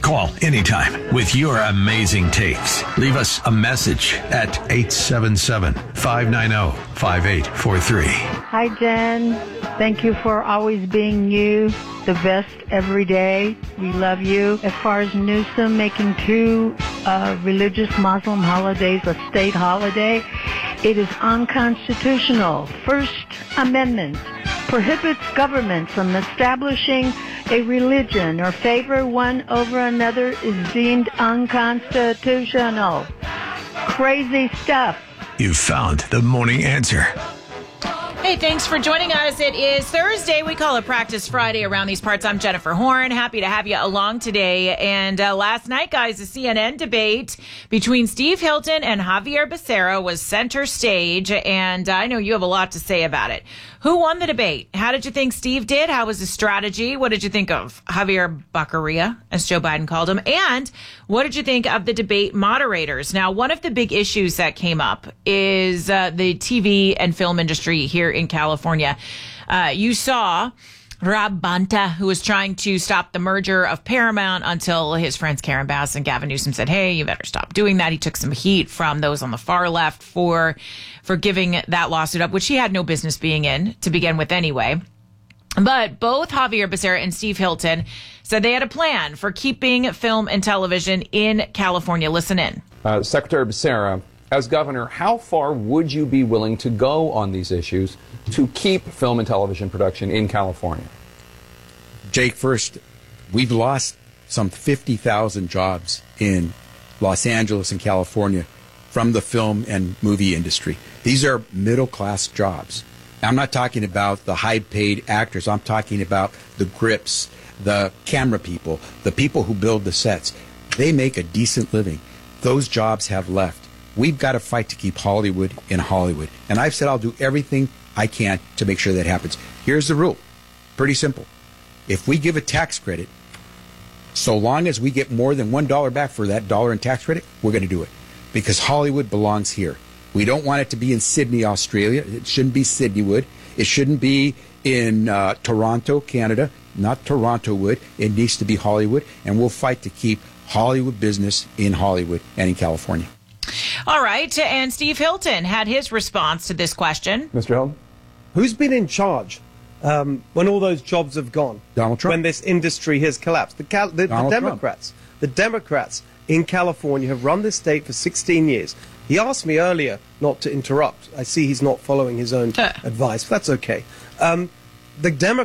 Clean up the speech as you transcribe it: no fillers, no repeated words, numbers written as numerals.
Call anytime with your amazing takes. Leave us a message at 877-590-5843. Hi, Jen. Thank you for always being you, the best every day. We love you. As far as Newsom making two religious Muslim holidays a state holiday, it is unconstitutional. First Amendment prohibits government from establishing a religion or favor one over another is deemed unconstitutional. Crazy stuff. You found the morning answer. Hey, thanks for joining us. It is Thursday. We call it Practice Friday around these parts. I'm Jennifer Horn. Happy to have you along today. And last night, guys, the CNN debate between Steve Hilton and Javier Becerra was center stage. And I know you have a lot to say about it. Who won the debate? How did you think Steve did? How was his strategy? What did you think of Javier Baccaria, as Joe Biden called him? And what did you think of the debate moderators? Now, one of the big issues that came up is the TV and film industry here in California. You saw Rob Bonta, who was trying to stop the merger of Paramount until his friends Karen Bass and Gavin Newsom said, hey, you better stop doing that. He took some heat from those on the far left for giving that lawsuit up, which he had no business being in to begin with anyway. But both Javier Becerra and Steve Hilton said they had a plan for keeping film and television in California. Listen in. Secretary Becerra, as governor, how far would you be willing to go on these issues to keep film and television production in California? Jake, first, we've lost some 50,000 jobs in Los Angeles and California from the film and movie industry. These are middle-class jobs. I'm not talking about the high-paid actors. I'm talking about the grips, the camera people, the people who build the sets. They make a decent living. Those jobs have left. We've got to fight to keep Hollywood in Hollywood. And I've said I'll do everything I can to make sure that happens. Here's the rule. Pretty simple. If we give a tax credit, so long as we get more than $1 back for that dollar in tax credit, we're going to do it. Because Hollywood belongs here. We don't want it to be in Sydney, Australia. It shouldn't be Sydneywood. It shouldn't be in Toronto, Canada. Not Torontowood. It needs to be Hollywood. And we'll fight to keep Hollywood business in Hollywood and in California. All right. And Steve Hilton had his response to this question. Mr. Hilton? Who's been in charge when all those jobs have gone? Donald Trump. When this industry has collapsed? The Democrats. The Democrats in California have run this state for 16 years. He asked me earlier not to interrupt. I see he's not following his own advice. But that's okay. The